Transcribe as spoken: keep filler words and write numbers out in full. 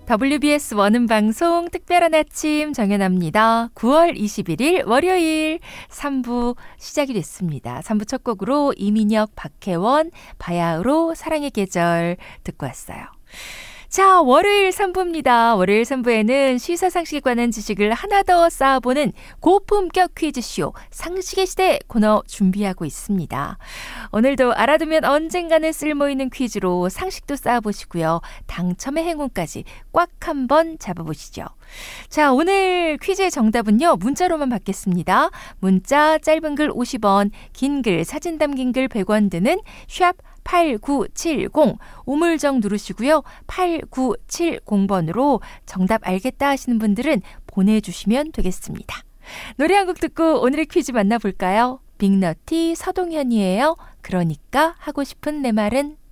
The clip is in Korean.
더블유비에스 원음방송 특별한 아침 정연아입니다. 구월 이십일일 월요일 삼 부 시작이 됐습니다. 삼 부 첫 곡으로 이민혁, 박혜원, 바야흐로 사랑의 계절 듣고 왔어요. 자, 월요일 삼 부입니다. 월요일 삼 부에는 시사상식에 관한 지식을 하나 더 쌓아보는 고품격 퀴즈쇼 상식의 시대 코너 준비하고 있습니다. 오늘도 알아두면 언젠가는 쓸모있는 퀴즈로 상식도 쌓아보시고요. 당첨의 행운까지 꽉 한번 잡아보시죠. 자, 오늘 퀴즈의 정답은요. 문자로만 받겠습니다. 문자 짧은 글 오십 원, 긴 글, 사진 담긴 글 백 원 드는 샵 팔구칠공 우물정 누르시고요. 팔구칠공 번으로 정답 알겠다 하시는 분들은 보내주시면 되겠습니다. 노래 한 곡 듣고 오늘의 퀴즈 만나볼까요? 빅너티 서동현이에요. 그러니까 하고 싶은 내 말은